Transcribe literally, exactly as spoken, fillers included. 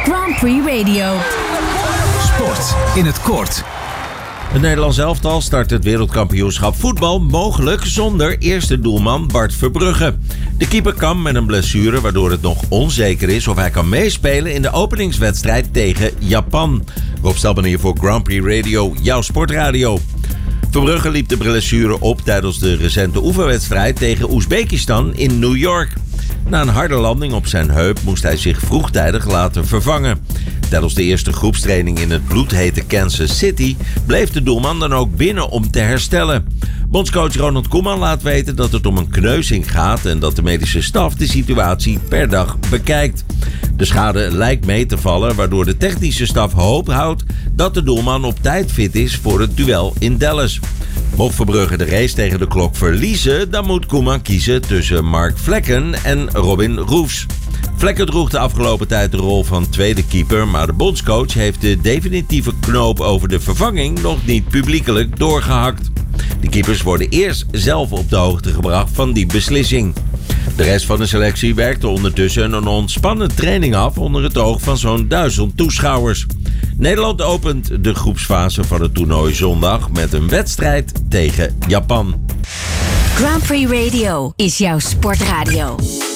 Grand Prix Radio. Sport in het kort. Het Nederlands elftal start het wereldkampioenschap voetbal mogelijk zonder eerste doelman Bart Verbrugge. De keeper kampt met een blessure waardoor het nog onzeker is of hij kan meespelen in de openingswedstrijd tegen Japan. Rob Stelman hier voor Grand Prix Radio, jouw sportradio. Verbrugge liep de blessure op tijdens de recente oefenwedstrijd tegen Oezbekistan in New York. Na een harde landing op zijn heup moest hij zich vroegtijdig laten vervangen. Tijdens de eerste groepstraining in het bloedhete Kansas City bleef de doelman dan ook binnen om te herstellen. Bondscoach Ronald Koeman laat weten dat het om een kneuzing gaat en dat de medische staf de situatie per dag bekijkt. De schade lijkt mee te vallen, waardoor de technische staf hoop houdt dat de doelman op tijd fit is voor het duel in Dallas. Mocht Verbrugge de race tegen de klok verliezen, dan moet Koeman kiezen tussen Mark Vlekken en Robin Roefs. Vlekken droeg de afgelopen tijd de rol van tweede keeper, maar de bondscoach heeft de definitieve knoop over de vervanging nog niet publiekelijk doorgehakt. De keepers worden eerst zelf op de hoogte gebracht van die beslissing. De rest van de selectie werkte ondertussen een ontspannen training af onder het oog van zo'n duizend toeschouwers. Nederland opent de groepsfase van het toernooi zondag met een wedstrijd tegen Japan. Grand Prix Radio is jouw sportradio.